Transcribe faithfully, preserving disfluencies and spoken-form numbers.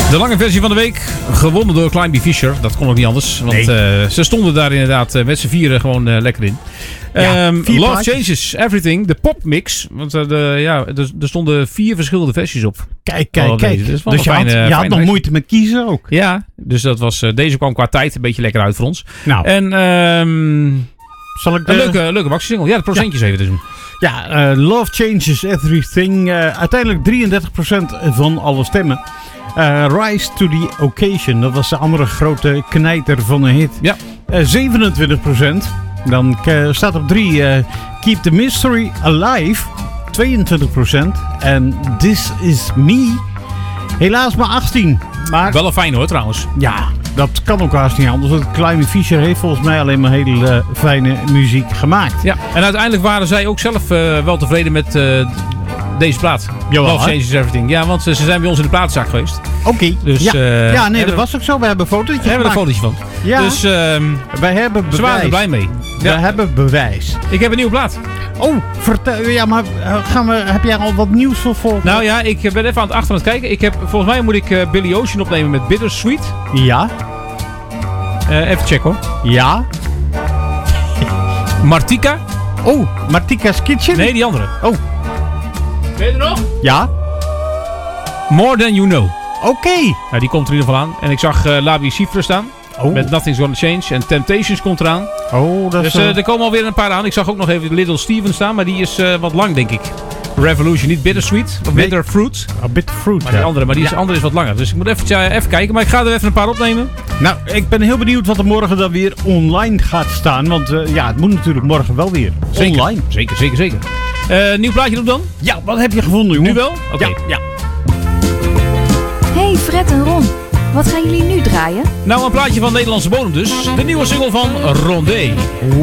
De lange versie van de week, gewonnen door Climby Fisher. Dat kon ook niet anders, want nee. uh, ze stonden daar inderdaad uh, met z'n vieren gewoon uh, lekker in. Ja, um, Love plaatjes. Changes Everything, de popmix. Want uh, de, ja, er, er stonden vier verschillende versies op. Kijk, kijk, kijk. Dus, dus je, fijne, had, je had nog reis. moeite met kiezen ook. Ja, dus dat was, uh, deze kwam qua tijd een beetje lekker uit voor ons. Nou. En um, zal ik de... een leuke, leuke baksingle. Ja, de procentjes ja. even te doen. Ja, uh, Love Changes Everything. Uh, uiteindelijk drieëndertig procent van alle stemmen. Uh, Rise to the Occasion. Dat was de andere grote knijter van een hit. Ja. Uh, zevenentwintig procent. Dan uh, staat op drie uh, Keep the Mystery Alive. tweeëntwintig procent. En This Is Me. Helaas maar achttien. Maar wel een fijn hoor trouwens. Ja, dat kan ook haast niet anders. Want Climby Fisher heeft volgens mij alleen maar hele uh, fijne muziek gemaakt. Ja, en uiteindelijk waren zij ook zelf uh, wel tevreden met uh, deze plaat. Jawel, Love Changes Everything. Ja, want uh, ze zijn bij ons in de plaatzaak geweest. Oké. Okay. Dus, ja. Uh, ja, nee, dat was ook zo. We hebben een fotootje We hebben er een fotootje van. Ja. Dus uh, wij hebben bewijs. Ze waren er blij mee. We ja. hebben bewijs. Ik heb een nieuwe plaat. Oh, vertel. Ja, maar gaan we, heb jij al wat nieuws voor volgen? Nou ja, ik ben even aan het achter aan het kijken. Ik heb, volgens mij moet ik uh, Billy Ocean opnemen met Bittersweet. Ja. Uh, even checken hoor. Ja. Martika. Oh, Martika's Kitchen? Nee, die andere. Oh. Ben je er nog? Ja. More Than You Know. Oké. Okay. Nou, die komt er in ieder geval aan. En ik zag uh, Labi Cifre staan. Oh. Met Nothing's Gonna Change. En Temptations komt eraan. Oh, dat is... Dus uh, er komen alweer een paar aan. Ik zag ook nog even Little Steven staan. Maar die is uh, wat lang, denk ik. Revolution, niet Bittersweet. Of nee. Bitter Fruit. Oh, Bitter Fruit, maar die ja. andere, maar die is, ja. andere is wat langer. Dus ik moet even, uh, even kijken. Maar ik ga er even een paar opnemen. Nou, ik ben heel benieuwd wat er morgen dan weer online gaat staan. Want uh, ja, het moet natuurlijk morgen wel weer zeker. online. Zeker, zeker, zeker. Uh, nieuw plaatje doen dan? Ja, wat heb je gevonden, jongen? Nu wel? Oké. Okay. Ja, ja. Hey Fred en Ron, wat gaan jullie nu draaien? Nou, een plaatje van Nederlandse bodem dus. De nieuwe single van Rondé.